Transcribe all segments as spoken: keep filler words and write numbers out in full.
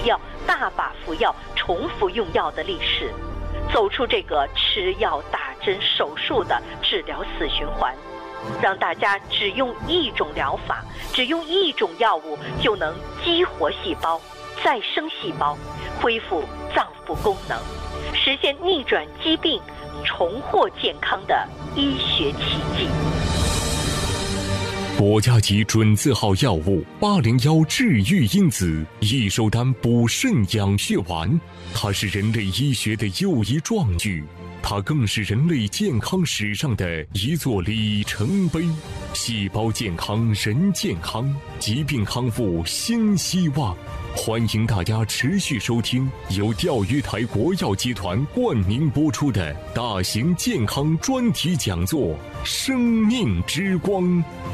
药、大把服药、重复用药的历史，走出这个吃药、打针、手术的治疗死循环，让大家只用一种疗法，只用一种药物就能激活细胞、再生细胞，恢复脏腑功能，实现逆转疾病、重获健康的医学奇迹。 国家级准字号药物八零幺治愈因子益寿丹补肾养血丸，它是人类医学的又一壮举，它更是人类健康史上的一座里程碑。细胞健康人健康，疾病康复新希望。欢迎大家持续收听由钓鱼台国药集团冠名播出的大型健康专题讲座《生命之光》。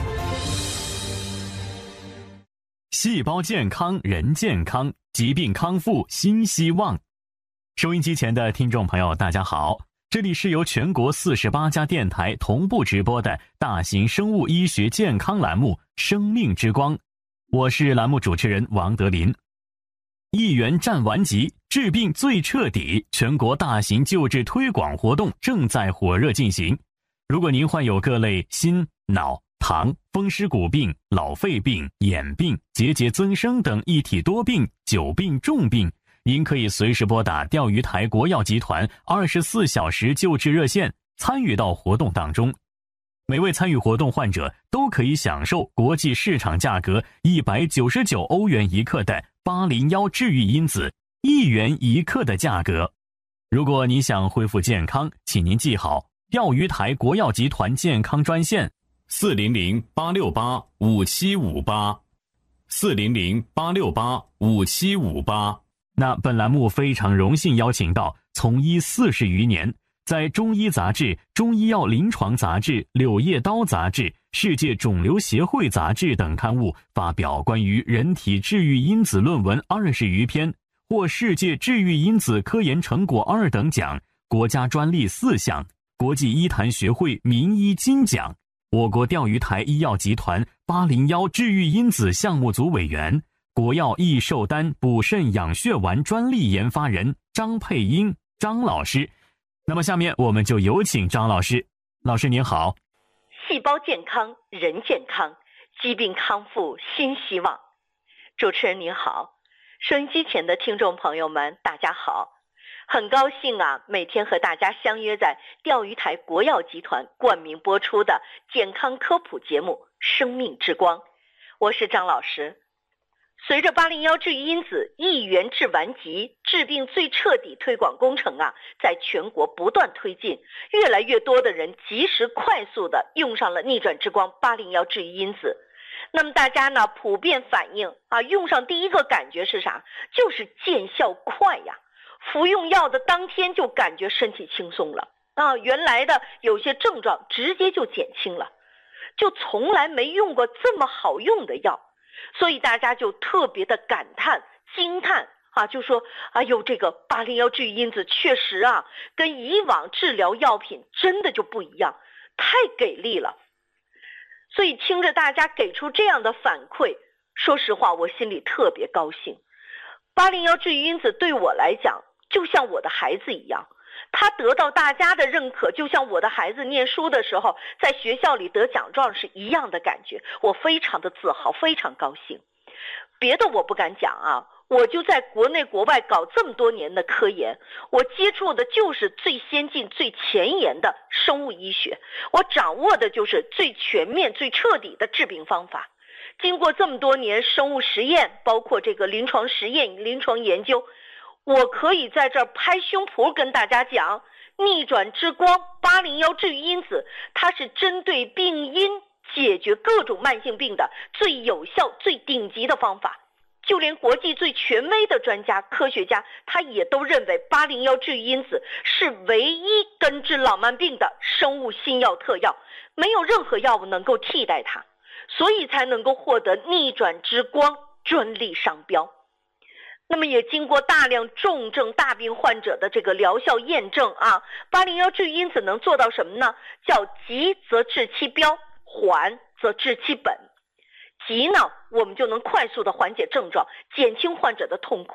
细胞健康人健康，疾病康复新希望。收音机前的听众朋友大家好，这里是由全国四十八家电台同步直播的大型生物医学健康栏目《生命之光》，我是栏目主持人王德林。一元战顽疾，治病最彻底，全国大型救治推广活动正在火热进行。如果您患有各类心、脑、糖、风湿骨病、老肺病、眼病、结节增生等一体多病、久病重病，您可以随时拨打钓鱼台国药集团二十四小时救治热线，参与到活动当中。每位参与活动患者都可以享受国际市场价格一百九十九欧元一克的八零幺治愈因子，一元一克的价格。如果你想恢复健康，请您记好钓鱼台国药集团健康专线四零零八六八五七五八，四零零八六八五七五八。那本栏目非常荣幸邀请到从医四十余年，在中医杂志、中医药临床杂志、柳叶刀杂志、世界肿瘤协会杂志等刊物发表关于人体治愈因子论文二十余篇，获世界治愈因子科研成果二等奖、国家专利四项、国际医坛学会名医金奖。我国钓鱼台医药集团八零幺治愈因子项目组委员、国药益寿丹补肾养血丸专利研发人张佩英张老师。那么下面我们就有请张老师。老师您好。 细胞健康人健康，疾病康复新希望。主持人您好，收音机前的听众朋友们大家好，很高兴啊，每天和大家相约在钓鱼台国药集团冠名播出的健康科普节目《生命之光》，我是张老师。随着八零幺治愈因子一元治顽疾治病最彻底推广工程啊，在全国不断推进，越来越多的人及时快速的用上了逆转之光八零幺治愈因子。那么大家呢普遍反映啊，用上第一个感觉是啥？就是见效快呀，服用药的当天就感觉身体轻松了啊，原来的有些症状直接就减轻了，就从来没用过这么好用的药。所以大家就特别的感叹惊叹啊，就说哎呦，这个八零幺治愈因子确实啊跟以往治疗药品真的就不一样，太给力了。所以听着大家给出这样的反馈，说实话我心里特别高兴。八零幺治愈因子对我来讲就像我的孩子一样，他得到大家的认可，就像我的孩子念书的时候在学校里得奖状是一样的感觉，我非常的自豪，非常高兴。别的我不敢讲啊，我就在国内国外搞这么多年的科研，我接触的就是最先进最前沿的生物医学，我掌握的就是最全面最彻底的治病方法。经过这么多年生物实验，包括这个临床实验临床研究，我可以在这儿拍胸脯跟大家讲，逆转之光八零幺治愈因子，它是针对病因解决各种慢性病的最有效最顶级的方法。就连国际最权威的专家科学家，他也都认为八零幺治愈因子是唯一根治老慢病的生物新药特药，没有任何药物能够替代它，所以才能够获得逆转之光专利商标。那么也经过大量重症大病患者的这个疗效验证啊，八零幺治愈因子能做到什么呢？叫急则治其标，缓则治其本。急呢，我们就能快速的缓解症状，减轻患者的痛苦；